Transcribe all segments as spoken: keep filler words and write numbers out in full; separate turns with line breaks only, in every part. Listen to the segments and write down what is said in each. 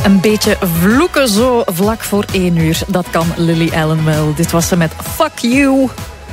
Een beetje vloeken zo vlak voor één uur. Dat kan Lily Allen wel. Dit was ze met Fuck You.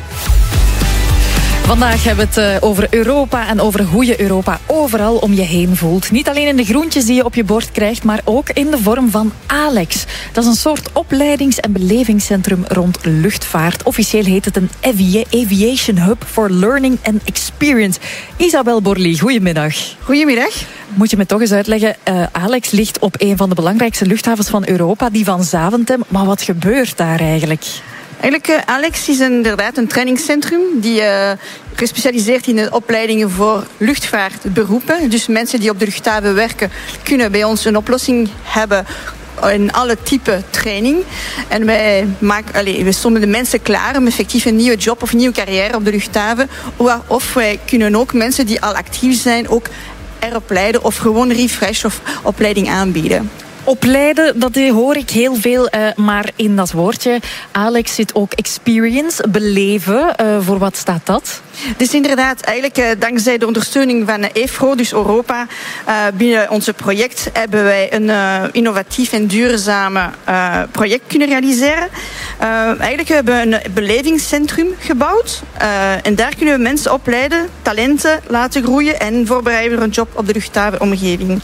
Vandaag hebben we het over Europa en over hoe je Europa overal om je heen voelt. Niet alleen in de groentjes die je op je bord krijgt, maar ook in de vorm van Alex. Dat is een soort opleidings- en belevingscentrum rond luchtvaart. Officieel heet het een Aviation Hub for Learning and Experience. Isabel Borlie, goedemiddag.
Goedemiddag.
Moet je me toch eens uitleggen, uh, Alex ligt op een van de belangrijkste luchthavens van Europa, die van Zaventem. Maar wat gebeurt daar eigenlijk?
Eigenlijk, uh, Alex is inderdaad een trainingscentrum die uh, gespecialiseerd in de opleidingen voor luchtvaartberoepen. Dus mensen die op de luchthaven werken, kunnen bij ons een oplossing hebben in alle type training. En wij, maken, allez, wij stonden de mensen klaar om effectief een nieuwe job of een nieuwe carrière op de luchthaven. Of wij kunnen ook mensen die al actief zijn ook erop leiden of gewoon refresh of opleiding aanbieden.
Opleiden, dat hoor ik heel veel, uh, maar in dat woordje, Alex, zit ook experience, beleven. Uh, voor wat staat dat?
Dus inderdaad, eigenlijk uh, dankzij de ondersteuning van E F R O, dus Europa, uh, binnen ons project hebben wij een uh, innovatief en duurzame uh, project kunnen realiseren. Uh, eigenlijk hebben we een belevingscentrum gebouwd uh, en daar kunnen we mensen opleiden, talenten laten groeien en voorbereiden voor een job op de luchthavenomgeving.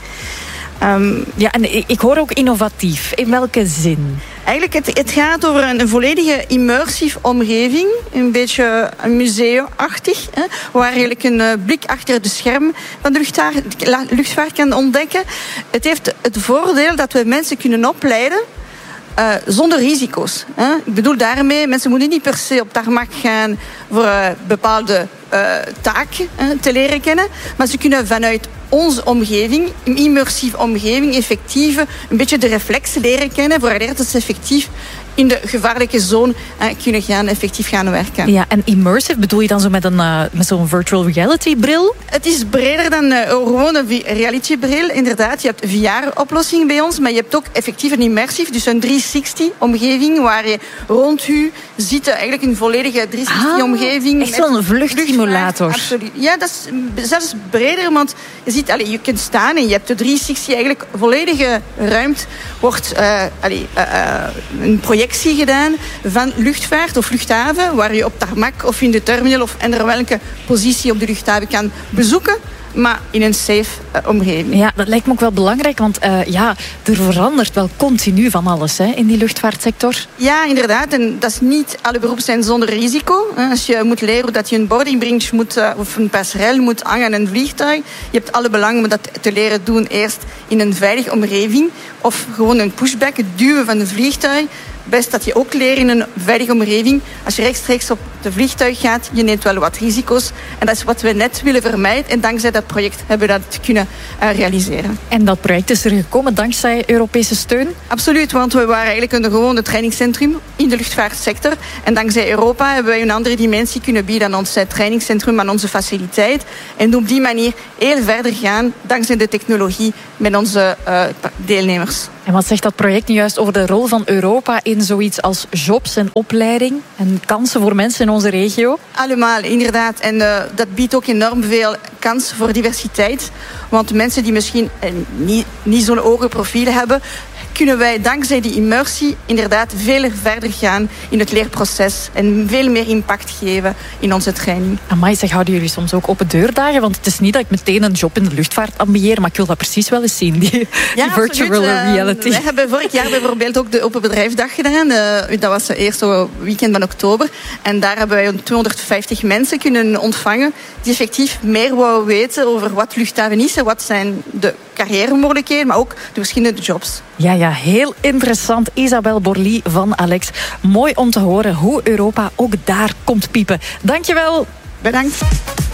Um, ja, en ik hoor ook innovatief. In welke zin?
Eigenlijk, het, het gaat over een, een volledige immersieve omgeving. Een beetje een museumachtig. Hè, waar je eigenlijk een uh, blik achter de scherm van de luchtvaart, luchtvaart kan ontdekken. Het heeft het voordeel dat we mensen kunnen opleiden Uh, zonder risico's. Hè. Ik bedoel daarmee, mensen moeten niet per se op tarmac gaan voor uh, bepaalde uh, taken uh, te leren kennen, maar ze kunnen vanuit onze omgeving, een immersieve omgeving, effectief een beetje de reflexen leren kennen, voordat ze effectief in de gevaarlijke zone uh, kunnen gaan, effectief gaan werken.
Ja, en immersive bedoel je dan zo met, een, uh, met zo'n virtual reality bril?
Het is breder dan uh, gewoon een reality bril. Inderdaad, je hebt V R-oplossing bij ons, maar je hebt ook effectief een immersief, dus een driehonderdzestig-omgeving, waar je rond u ziet eigenlijk een volledige driehonderdzestig-omgeving.
Ah, echt zo'n vluchtsimulator.
Absoluut. Ja, dat is zelfs breder, want je ziet, allez, je kunt staan en je hebt de driehonderdzestig eigenlijk volledige ruimte, wordt uh, allez, uh, uh, een projectie gedaan van luchtvaart of luchthaven, waar je op tarmac of in de terminal of eender welke positie op de luchthaven kan bezoeken, maar in een safe uh, omgeving.
Ja, dat lijkt me ook wel belangrijk, want uh, ja, er verandert wel continu van alles hè, in die luchtvaartsector.
Ja, inderdaad. En dat is niet alle beroepen zijn zonder risico. Als je moet leren hoe dat je een boarding bridge moet, uh, of een passerelle moet hangen aan een vliegtuig, je hebt alle belang om dat te leren doen eerst in een veilige omgeving of gewoon een pushback, het duwen van een vliegtuig. Best dat je ook leert in een veilige omgeving. Als je rechtstreeks op het vliegtuig gaat, je neemt wel wat risico's. En dat is wat we net willen vermijden. En dankzij dat project hebben we dat kunnen uh, realiseren.
En dat project is er gekomen dankzij Europese steun?
Absoluut, want we waren eigenlijk een gewone trainingscentrum in de luchtvaartsector. En dankzij Europa hebben wij een andere dimensie kunnen bieden aan ons trainingscentrum, aan onze faciliteit. En op die manier heel verder gaan, dankzij de technologie, met onze uh, deelnemers.
En wat zegt dat project nu juist over de rol van Europa in zoiets als jobs en opleiding en kansen voor mensen in onze regio?
Allemaal, inderdaad. En uh, dat biedt ook enorm veel kans voor diversiteit. Want mensen die misschien uh, niet, niet zo'n hoge profiel hebben, kunnen wij dankzij die immersie inderdaad veel verder gaan in het leerproces en veel meer impact geven in onze training.
Amai, zeg, houden jullie soms ook open deurdagen? Want het is niet dat ik meteen een job in de luchtvaart ambieer, maar ik wil dat precies wel eens zien, die,
ja,
die virtual
uh,
reality.
We hebben vorig jaar bijvoorbeeld ook de Open Bedrijfsdag gedaan. Uh, dat was het eerste weekend van oktober. En daar hebben wij tweehonderdvijftig mensen kunnen ontvangen die effectief meer wouden weten over wat luchthaven is en wat zijn de carrièremogelijkheden, maar ook de verschillende jobs.
Ja, ja, heel interessant. Isabel Borlie van Alex. Mooi om te horen hoe Europa ook daar komt piepen. Dankjewel.
Bedankt.